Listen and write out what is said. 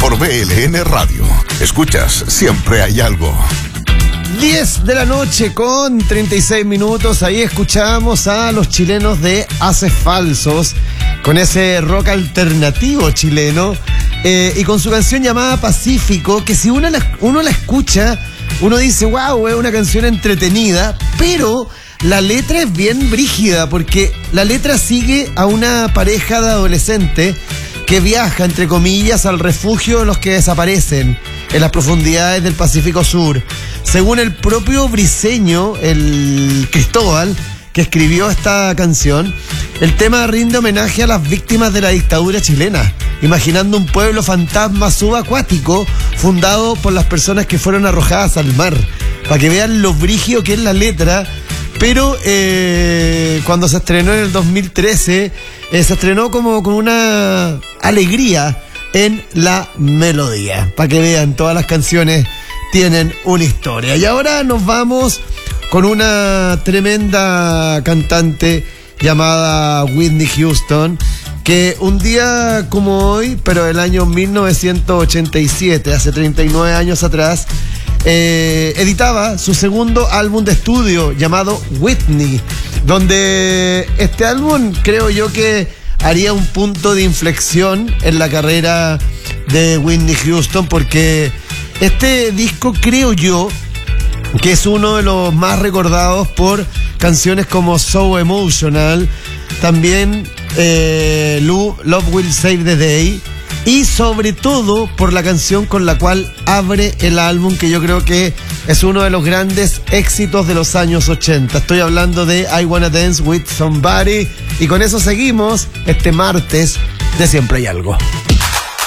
por BLN Radio. Escuchas Siempre Hay Algo. 10 de la noche con 36 minutos. Ahí escuchamos a los chilenos de Haces Falsos con ese rock alternativo chileno y con su canción llamada Pacífico, que si uno la escucha, uno dice, wow, es una canción entretenida, pero la letra es bien brígida, porque la letra sigue a una pareja de adolescentes que viaja, entre comillas, al refugio de los que desaparecen en las profundidades del Pacífico Sur. Según el propio Briceño, el Cristóbal, que escribió esta canción, el tema rinde homenaje a las víctimas de la dictadura chilena, imaginando un pueblo fantasma subacuático fundado por las personas que fueron arrojadas al mar, para que vean lo brígido que es la letra. Pero cuando se estrenó en el 2013, se estrenó como con una alegría en la melodía, para que vean, todas las canciones tienen una historia. Y ahora nos vamos con una tremenda cantante llamada Whitney Houston, que un día como hoy, pero el año 1987, hace 39 años atrás, editaba su segundo álbum de estudio llamado Whitney, donde este álbum creo yo que haría un punto de inflexión en la carrera de Whitney Houston, porque este disco creo yo que es uno de los más recordados por canciones como So Emotional, también Love Will Save the Day, y sobre todo por la canción con la cual abre el álbum, que yo creo que es uno de los grandes éxitos de los años 80. Estoy hablando de I Wanna Dance With Somebody, y con eso seguimos este martes de Siempre Hay Algo.